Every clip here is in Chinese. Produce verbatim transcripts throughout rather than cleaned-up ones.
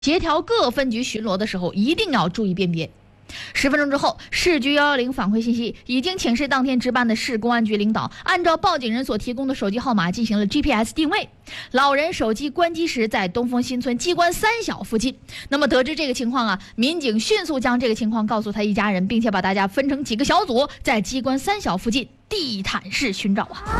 协调各分局巡逻的时候一定要注意辨别。十分钟之后，市局一一零反馈信息，已经请示当天值班的市公安局领导，按照报警人所提供的手机号码进行了 G P S 定位。老人手机关机时在东风新村机关三小附近。那么得知这个情况啊，民警迅速将这个情况告诉他一家人，并且把大家分成几个小组，在机关三小附近地毯式寻找啊。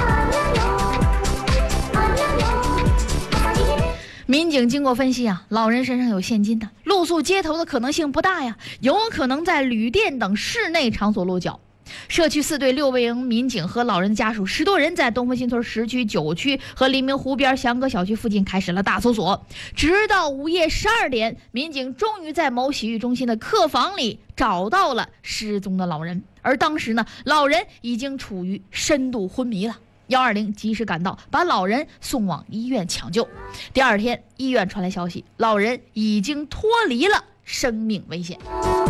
民警经过分析啊，老人身上有现金的，露宿街头的可能性不大呀，有可能在旅店等室内场所落脚。社区四队六名民警和老人家属十多人在东风新村十区、九区和黎明湖边祥哥小区附近开始了大搜索，直到午夜十二点，民警终于在某洗浴中心的客房里找到了失踪的老人，而当时呢，老人已经处于深度昏迷了。一二零及时赶到，把老人送往医院抢救。第二天，医院传来消息，老人已经脱离了生命危险。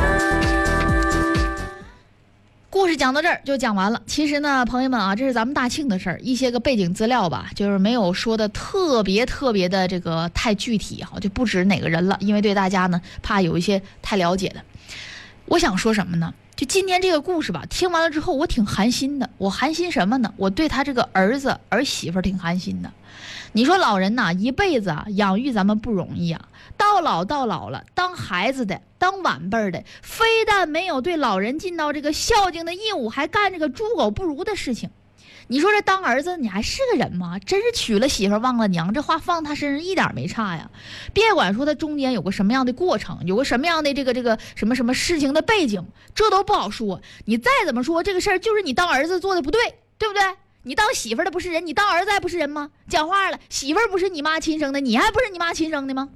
故事讲到这儿就讲完了。其实呢，朋友们啊，这是咱们大庆的事儿，一些个背景资料吧，就是没有说的特别特别的这个太具体哈，就不指哪个人了，因为对大家呢怕有一些太了解的。我想说什么呢？就今天这个故事吧，听完了之后我挺寒心的。我寒心什么呢？我对他这个儿子儿媳妇挺寒心的。你说老人呐，一辈子啊养育咱们不容易啊，到老到老了，当孩子的当晚辈的，非但没有对老人尽到这个孝敬的义务，还干这个猪狗不如的事情。你说这当儿子你还是个人吗？真是娶了媳妇忘了娘，这话放他身上一点没差呀。别管说他中间有个什么样的过程，有个什么样的这个这个什么什么事情的背景，这都不好说。你再怎么说这个事儿就是你当儿子做的不对，对不对？你当媳妇的不是人，你当儿子还不是人吗？讲话了，媳妇不是你妈亲生的，你还不是你妈亲生的吗？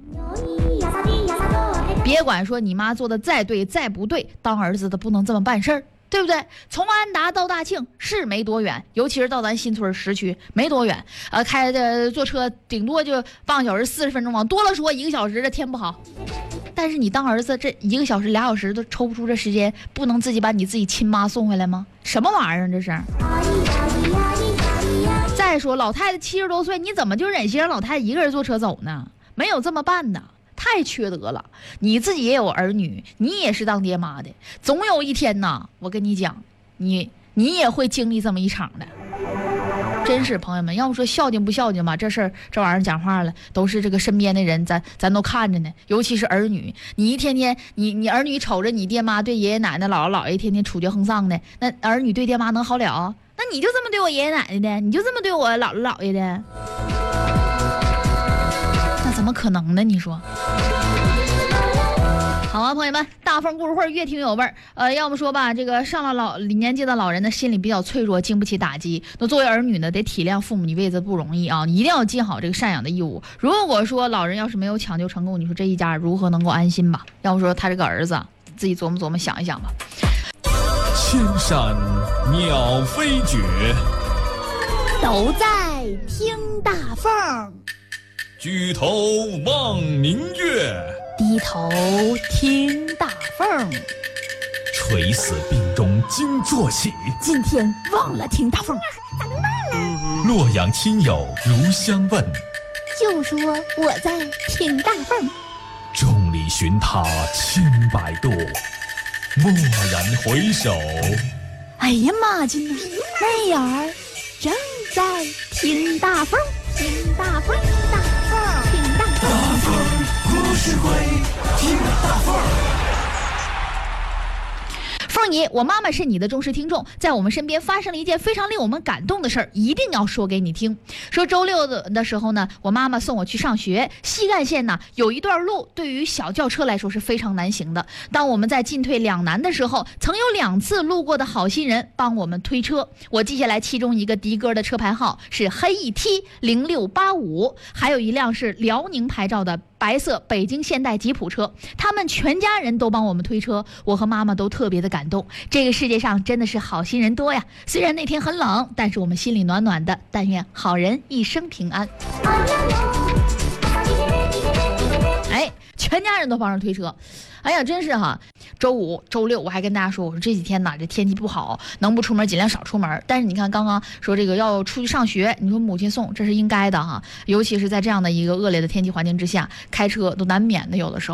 别管说你妈做的再对再不对，当儿子的不能这么办事儿，对不对？从安达到大庆是没多远，尤其是到咱新村十区没多远，呃，开的坐车顶多就半个小时四十分钟，往多了说一个小时，这天不好。但是你当儿子这一个小时俩小时都抽不出这时间，不能自己把你自己亲妈送回来吗？什么玩意儿这是？再说老太太七十多岁，你怎么就忍心让老太太一个人坐车走呢？没有这么办的，太缺德了。你自己也有儿女，你也是当爹妈的，总有一天呐，我跟你讲，你你也会经历这么一场的。真是朋友们，要不说孝敬不孝敬吧，这事儿这玩意儿讲话了，都是这个身边的人，咱咱都看着呢。尤其是儿女，你一天天你你儿女瞅着你爹妈对爷爷奶奶姥姥姥爷天天处决横丧的，那儿女对爹妈能好了？那你就这么对我爷爷奶奶的，你就这么对我姥姥姥爷的，那怎么可能呢？你说？好啊，朋友们，大风故事会越听越有味儿。呃，要么说吧，这个上了老年纪的老人呢，心里比较脆弱，经不起打击。那作为儿女呢，得体谅父母一辈子不容易啊，你一定要尽好这个赡养的义务。如果说老人要是没有抢救成功，你说这一家如何能够安心吧？要不说他这个儿子，自己琢磨琢磨，想一想吧。 千山鸟飞绝， 都在听大凤。 举头望明月， 低头听大凤。 垂死病中惊坐起， 今天忘了听大凤。 洛阳亲友如相问， 就说我在听大凤。 众里寻他千百度，蓦然回首， 哎呀妈亲呐，那眼儿正在听大凤，听大凤，大凤，听大凤。 大凤故事会，听大凤。 凤姨，我妈妈是你的忠实听众，在我们身边发生了一件非常令我们感动的事儿，一定要说给你听。说周六的的时候呢，我妈妈送我去上学，西干线呢有一段路对于小轿车来说是非常难行的。当我们在进退两难的时候，曾有两次路过的好心人帮我们推车。我记下来，其中一个的哥的车牌号是黑 E T 零六八五，还有一辆是辽宁牌照的白色北京现代吉普车，他们全家人都帮我们推车，我和妈妈都特别的感动。这个世界上真的是好心人多呀，虽然那天很冷，但是我们心里暖暖的，但愿好人一生平安。哎， 全家人都帮着推车。哎呀，真是哈！周五、周六我还跟大家说，我说这几天呐，这天气不好，能不出门尽量少出门。但是你看，刚刚说这个要出去上学，你说母亲送，这是应该的哈。尤其是在这样的一个恶劣的天气环境之下，开车都难免的，有的时候。